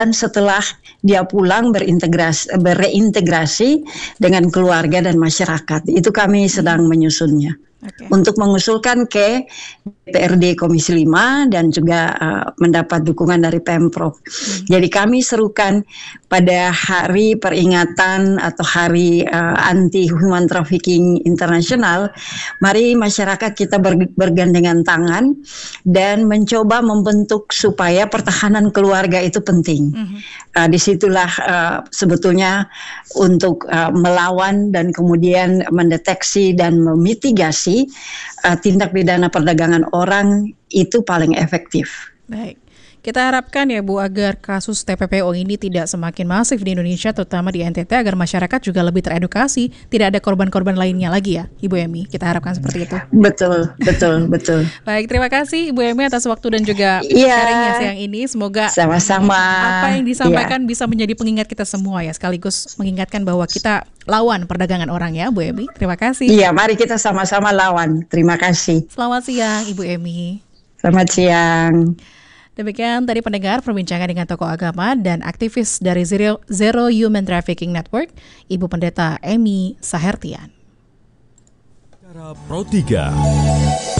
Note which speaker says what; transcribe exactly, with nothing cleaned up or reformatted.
Speaker 1: setelah dia pulang berintegrasi, bereintegrasi dengan keluarga dan masyarakat. Itu kami sedang menyusunnya. Okay. Untuk mengusulkan ke D P R D Komisi lima dan juga uh, mendapat dukungan dari Pemprov. Hmm. Jadi kami serukan pada hari peringatan atau hari uh, anti human trafficking internasional, mari masyarakat kita ber, bergandengan tangan dan mencoba membentuk supaya pertahanan keluarga itu penting. Hmm. Uh, disitulah uh, sebetulnya untuk uh, melawan dan kemudian mendeteksi dan memitigasi Uh, tindak pidana perdagangan orang itu paling efektif.
Speaker 2: Baik, kita harapkan ya Bu agar kasus T P P O ini tidak semakin masif di Indonesia, terutama di N T T, agar masyarakat juga lebih teredukasi, tidak ada korban-korban lainnya lagi ya, Ibu Emy. Kita harapkan seperti itu.
Speaker 1: Betul, betul, betul.
Speaker 2: Baik, terima kasih Ibu Emy atas waktu dan juga
Speaker 1: yeah.
Speaker 2: sharingnya siang ini. Semoga
Speaker 1: sama-sama
Speaker 2: apa yang disampaikan yeah. bisa menjadi pengingat kita semua ya, sekaligus mengingatkan bahwa kita lawan perdagangan orang ya, Bu Emy. Terima kasih.
Speaker 1: Iya, mari kita sama-sama lawan. Terima kasih.
Speaker 2: Selamat siang, Ibu Emy.
Speaker 1: Selamat siang.
Speaker 2: Demikian tadi pendengar perbincangan dengan tokoh agama dan aktivis dari Zero, Zero Human Trafficking Network, Ibu Pendeta Emy Sahertian.
Speaker 3: Pro tiga.